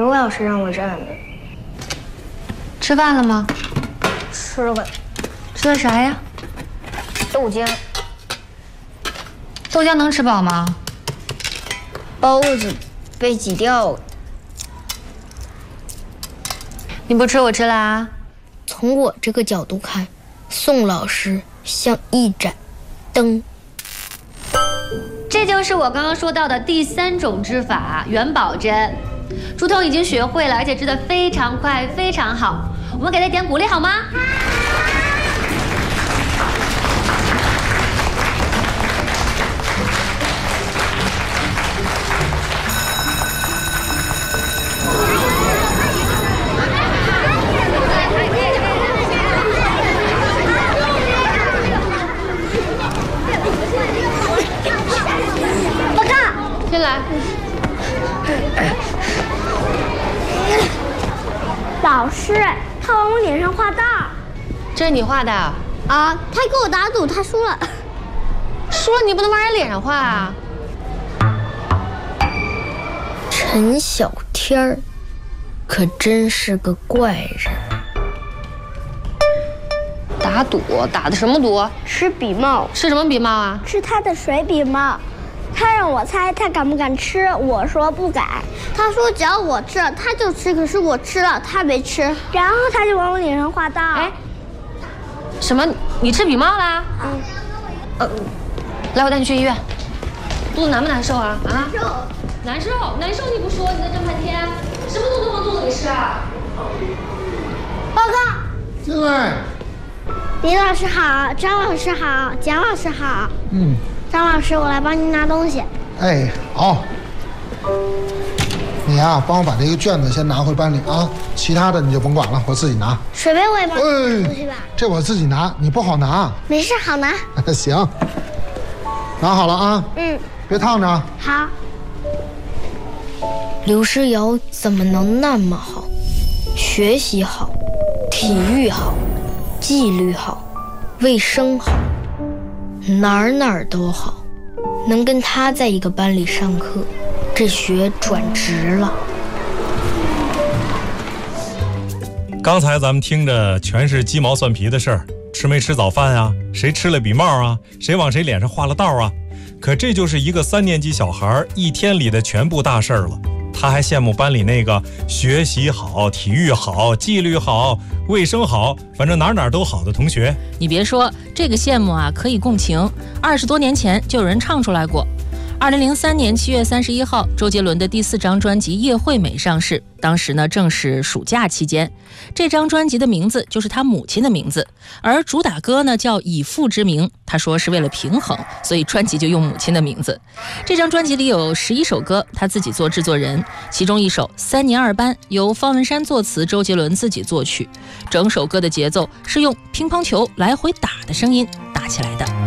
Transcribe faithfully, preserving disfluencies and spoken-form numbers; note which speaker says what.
Speaker 1: 个小时让我站的。
Speaker 2: 吃饭了吗？
Speaker 1: 吃了。
Speaker 2: 吃的啥呀？
Speaker 1: 豆浆。
Speaker 2: 豆浆能吃饱吗？
Speaker 1: 包子被挤掉了。
Speaker 2: 你不吃我吃啦？
Speaker 1: 从我这个角度看，宋老师像一盏灯。
Speaker 2: 这就是我刚刚说到的第三种织法——元宝针。竹筒已经学会了，而且织得非常快，非常好。我们给他点鼓励好吗？
Speaker 1: 报告。
Speaker 2: 进来。
Speaker 1: 老师，他往我脸上画道。
Speaker 2: 这是你画的啊？
Speaker 1: 啊，他给我打赌，他输了。
Speaker 2: 输了你不能往人脸上画啊！
Speaker 1: 陈小天儿，可真是个怪人。
Speaker 2: 打赌？打的什么赌？
Speaker 1: 吃笔帽。
Speaker 2: 吃什么笔帽啊？
Speaker 1: 吃他的水笔帽。他让我猜他敢不敢吃，我说不敢。他说只要我吃了他就吃，可是我吃了他没吃，然后他就往我脸上画道。
Speaker 2: 哎，什么？你吃笔帽啦？
Speaker 1: 嗯。
Speaker 2: 呃，来，我带你去医院。肚子难不难受啊？啊？
Speaker 1: 难受。
Speaker 2: 难受，难受！你不说，你在这半天，什么东西都往肚子里吃啊？
Speaker 1: 报告。
Speaker 3: 进来。
Speaker 1: 李老师好，张老师好，蒋老师好。
Speaker 3: 嗯。
Speaker 1: 张老师，我来帮您拿东西。
Speaker 3: 哎，好。你呀、啊，帮我把这个卷子先拿回班里啊，其他的你就甭管了，我自己拿。
Speaker 1: 水杯我也帮你拿
Speaker 3: 哎，
Speaker 1: 去吧。
Speaker 3: 这我自己拿，你不好拿。
Speaker 1: 没事，好拿。
Speaker 3: 行，拿好了啊。
Speaker 1: 嗯。
Speaker 3: 别烫着。
Speaker 1: 好。刘诗瑶怎么能那么好？学习好，体育好，纪律好，卫生好。哪儿哪儿都好，能跟他在一个班里上课，这学转值了。
Speaker 4: 刚才咱们听着全是鸡毛蒜皮的事儿，吃没吃早饭啊？谁吃了笔帽啊？谁往谁脸上画了道啊？可这就是一个三年级小孩一天里的全部大事儿了。他还羡慕班里那个学习好、体育好、纪律好、卫生好，反正哪哪都好的同学。
Speaker 5: 你别说，这个羡慕啊，可以共情。二十多年前就有人唱出来过。二零零三年七月三十一号，周杰伦的第四张专辑《叶惠美》上市。当时呢，正是暑假期间。这张专辑的名字就是他母亲的名字，而主打歌呢叫《以父之名》。他说是为了平衡，所以专辑就用母亲的名字。这张专辑里有十一首歌，他自己做制作人，其中一首《三年二班》由方文山作词，周杰伦自己作曲。整首歌的节奏是用乒乓球来回打的声音打起来的。